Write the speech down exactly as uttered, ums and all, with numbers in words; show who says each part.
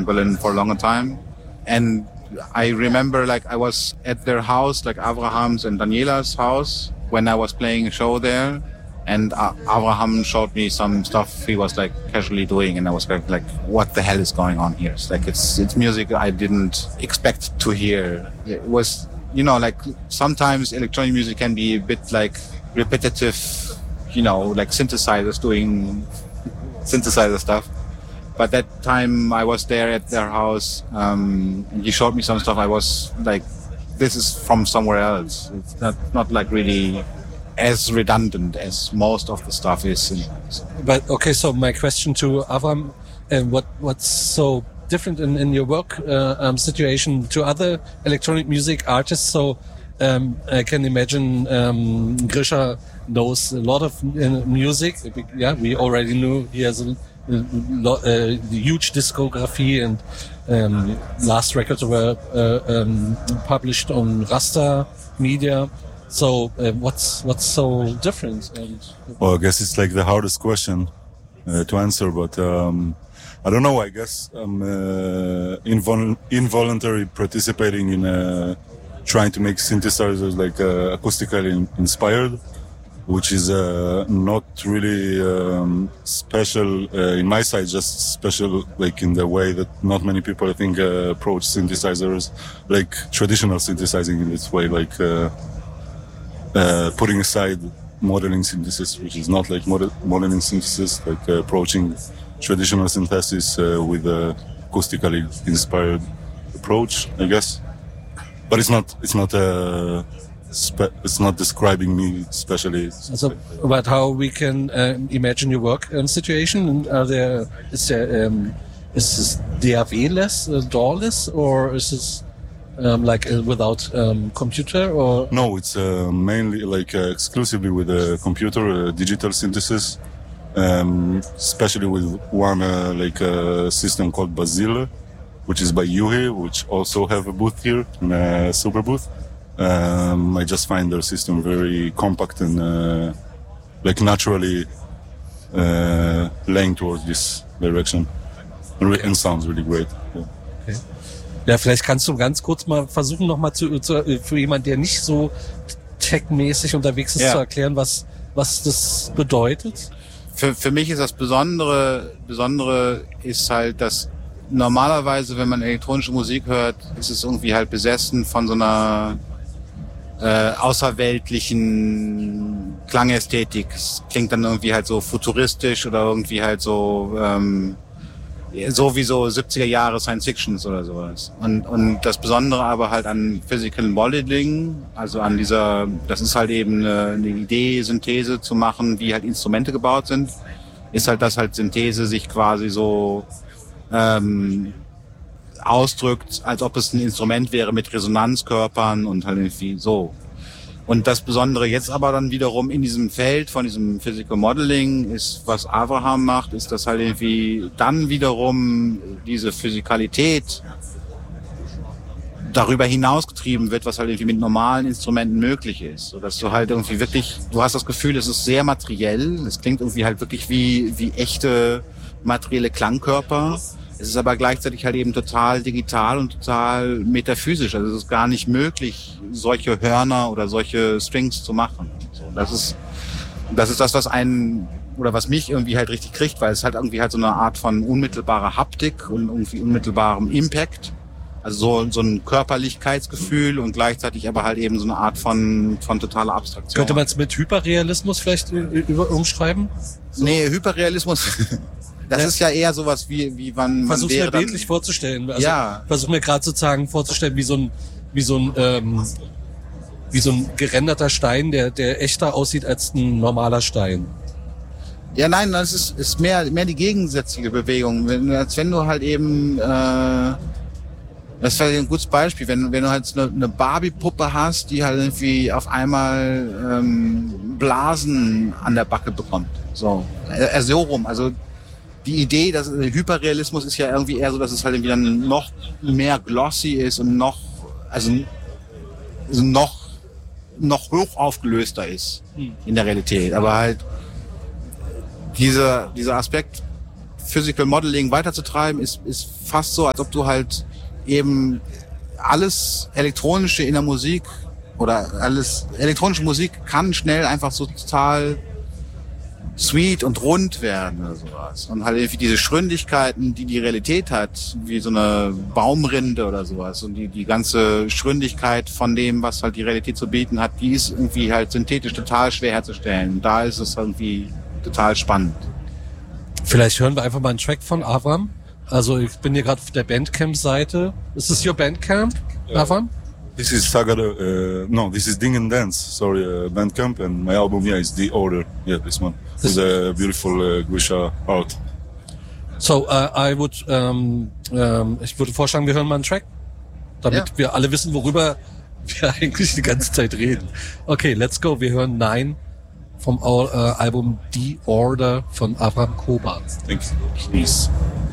Speaker 1: in Berlin for a longer time. And I remember like I was at their house, like Abraham's and Daniela's house, when I was playing a show there. And uh, Abraham showed me some stuff he was like casually doing, and I was like, like, what the hell is going on here? It's like it's it's music I didn't expect to hear. It was, you know, like sometimes electronic music can be a bit like repetitive, you know, like synthesizers doing synthesizer stuff. But that time I was there at their house, um, he showed me some stuff. I was like, this is from somewhere else. It's not not like really as redundant as most of the stuff is.
Speaker 2: But okay, so my question to Avram, and uh, what what's so different in, in your work uh, um, situation to other electronic music artists? So um, I can imagine um, Grisha knows a lot of uh, music. Yeah, we already knew he has a, a, lo- a huge discography, and um, last records were uh, um, published on Rasta Media. So uh, what's what's so different? And
Speaker 3: well, I guess it's like the hardest question uh, to answer, but um, I don't know. I guess I'm uh, invol- involuntarily participating in uh, trying to make synthesizers like uh, acoustically in- inspired, which is uh, not really um, special uh, in my side, just special like in the way that not many people I think uh, approach synthesizers, like traditional synthesizing in this way, like. Uh, Uh, putting aside modeling synthesis, which is not like model- modeling synthesis, like uh, approaching traditional synthesis uh, with a acoustically inspired approach, I guess. But it's not. It's not. Uh, spe- it's not describing me especially.
Speaker 2: So, but how we can um, imagine your work um, situation? And are there is there um, is this D A W-less, uh, D A W-less, or is this? Um, like uh, without um, computer or
Speaker 3: no, it's uh, mainly like uh, exclusively with a computer, uh, digital synthesis, um, especially with one uh, like a system called Basil, which is by Yuhi, which also have a booth here in a super booth. Um, I just find their system very compact and uh, like naturally uh, laying towards this direction, and, and sounds really great. Yeah.
Speaker 2: Okay. Ja, vielleicht kannst du ganz kurz mal versuchen, nochmal zu, zu, für jemanden, der nicht so tech-mäßig unterwegs ist, ja. zu erklären, was, was das bedeutet.
Speaker 1: Für, für mich ist das Besondere, Besondere ist halt, dass normalerweise, wenn man elektronische Musik hört, ist es irgendwie halt besessen von so einer äh, außerweltlichen Klangästhetik. Es klingt dann irgendwie halt so futuristisch oder irgendwie halt so ähm, so wie so siebziger Jahre Science Fictions oder sowas. Und, und das Besondere aber halt an Physical Modeling, also an dieser, das ist halt eben eine, eine Idee, Synthese zu machen, wie halt Instrumente gebaut sind, ist halt, dass halt Synthese sich quasi so ähm, ausdrückt, als ob es ein Instrument wäre mit Resonanzkörpern und halt irgendwie so. Und das Besondere jetzt aber dann wiederum in diesem Feld von diesem Physical Modeling ist, was Avraham macht, ist, dass halt irgendwie dann wiederum diese Physikalität darüber hinausgetrieben wird, was halt irgendwie mit normalen Instrumenten möglich ist. So dass du halt irgendwie wirklich, du hast das Gefühl, es ist sehr materiell, es klingt irgendwie halt wirklich wie, wie echte materielle Klangkörper. Es ist aber gleichzeitig halt eben total digital und total metaphysisch. Also es ist gar nicht möglich, solche Hörner oder solche Strings zu machen. So, das ist, das ist das, was einen, oder was mich irgendwie halt richtig kriegt, weil es halt irgendwie halt so eine Art von unmittelbarer Haptik und irgendwie unmittelbarem Impact. Also so, so ein Körperlichkeitsgefühl und gleichzeitig aber halt eben so eine Art von, von totaler Abstraktion.
Speaker 2: Könnte man es mit Hyperrealismus vielleicht über, umschreiben?
Speaker 1: So. Nee, Hyperrealismus... Das ja. ist ja eher sowas wie, wie wann man
Speaker 2: Versuch's
Speaker 1: wäre
Speaker 2: mir
Speaker 1: dann...
Speaker 2: bildlich vorzustellen. Also
Speaker 1: ja.
Speaker 2: Versuch mir gerade sozusagen vorzustellen, wie so ein, wie so ein, ähm, wie so ein gerenderter Stein, der, der echter aussieht als ein normaler Stein.
Speaker 1: Ja, nein, das ist, ist mehr, mehr die gegensätzliche Bewegung. Wenn, als wenn du halt eben, äh, das wäre ein gutes Beispiel, wenn, wenn du halt eine, eine Barbie-Puppe hast, die halt irgendwie auf einmal, ähm, Blasen an der Backe bekommt. So, äh, so rum, also, die Idee, dass Hyperrealismus ist ja irgendwie eher so, dass es halt irgendwie dann noch mehr glossy ist und noch, also, also noch, noch hoch aufgelöster ist in der Realität. Aber halt dieser, dieser Aspekt Physical Modeling weiterzutreiben, ist, ist fast so, als ob du halt eben alles Elektronische in der Musik oder alles elektronische Musik kann schnell einfach so total sweet und rund werden oder sowas. Und halt irgendwie diese Schründigkeiten, die die Realität hat, wie so eine Baumrinde oder sowas. Und die, die ganze Schründigkeit von dem, was halt die Realität zu bieten hat, die ist irgendwie halt synthetisch total schwer herzustellen. Da ist es irgendwie total spannend.
Speaker 2: Vielleicht hören wir einfach mal einen Track von Avram. Also ich bin hier gerade auf der Bandcamp-Seite. Is this your Bandcamp, Avram?
Speaker 3: This is Saga, uh, no, this is Ding and Dance, sorry, uh, Bandcamp, and my album, yeah, is The Order, yeah, this one, with a beautiful uh, Grisha art.
Speaker 2: So, uh, I would, um, um, ich würde vorschlagen, wir hören mal einen Track, damit ja. wir alle wissen, worüber wir eigentlich die ganze Zeit reden. Okay, let's go, wir hören Nine vom uh, Album The Order von Avram Koba.
Speaker 3: Thank you. Peace.